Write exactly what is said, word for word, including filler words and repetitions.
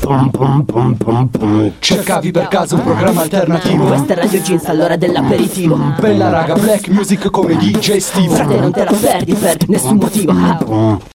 pum pum pum pum pum. Cercavi per caso un programma alternativo? Questa è Radio Jeans, all'ora dell'aperitivo. Bella raga, black music come D J Steve. Frate, non te la perdi per nessun motivo.